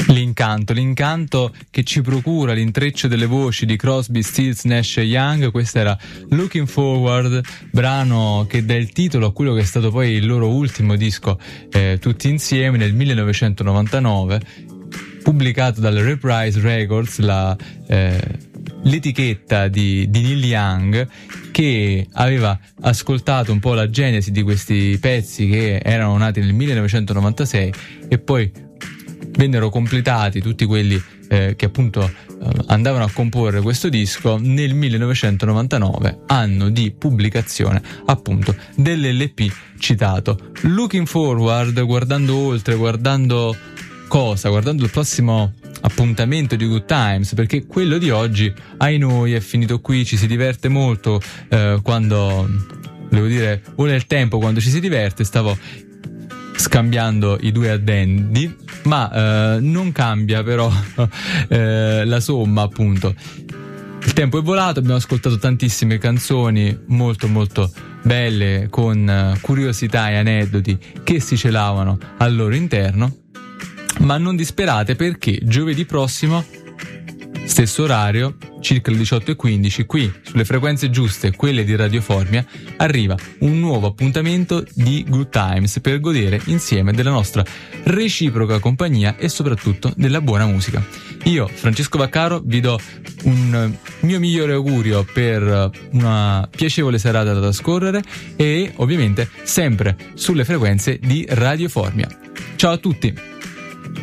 L'incanto che ci procura l'intreccio delle voci di Crosby, Stills, Nash Young. Questa era Looking Forward, brano che dà il titolo a quello che è stato poi il loro ultimo disco, tutti insieme, nel 1999, pubblicato dalla Reprise Records, l'etichetta di Neil Young, che aveva ascoltato un po' la genesi di questi pezzi che erano nati nel 1996 e poi vennero completati tutti quelli che appunto andavano a comporre questo disco nel 1999, anno di pubblicazione appunto dell'LP citato. Looking Forward, guardando oltre, guardando il prossimo appuntamento di Good Times, perché quello di oggi, ai noi, è finito qui. Ci si diverte molto quando, devo dire, vuole il tempo quando ci si diverte. Stavo scambiando i due addendi, ma non cambia però la somma, appunto. Il tempo è volato, abbiamo ascoltato tantissime canzoni molto molto belle, con curiosità e aneddoti che si celavano al loro interno, ma non disperate, perché giovedì prossimo, stesso orario, circa le 18:15, qui sulle frequenze giuste, quelle di Radio Formia, arriva un nuovo appuntamento di Good Times per godere insieme della nostra reciproca compagnia e soprattutto della buona musica. Io, Francesco Vaccaro, vi do un mio migliore augurio per una piacevole serata da trascorrere e ovviamente sempre sulle frequenze di Radio Formia. Ciao a tutti!